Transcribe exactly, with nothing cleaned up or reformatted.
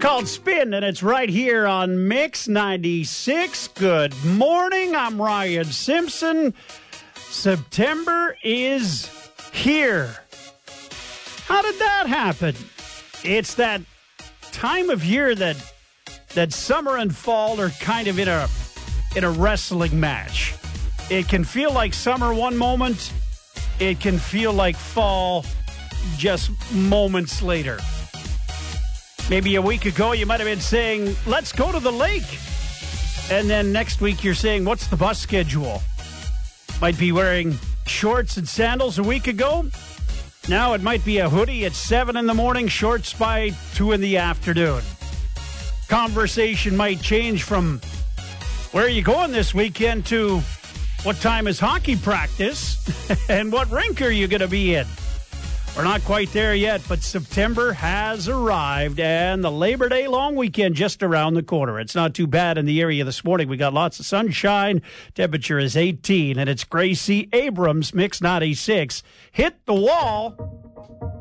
called Spin, and it's right here on Mix ninety-six. Good morning. I'm Ryan Simpson. September is here. How did that happen? It's that time of year that that summer and fall are kind of in a in a wrestling match. It can feel like summer one moment. It can feel like fall just moments later. Maybe a week ago, you might have been saying, let's go to the lake. And then next week, you're saying, what's the bus schedule? Might be wearing shorts and sandals a week ago. Now it might be a hoodie at seven in the morning, shorts by two in the afternoon. Conversation might change from, where are you going this weekend, to what time is hockey practice and what rink are you going to be in? We're not quite there yet, but September has arrived, and the Labor Day long weekend just around the corner. It's not too bad in the area this morning. We got lots of sunshine. Temperature is eighteen, and it's Gracie Abrams, Mix ninety-six. Hit the wall.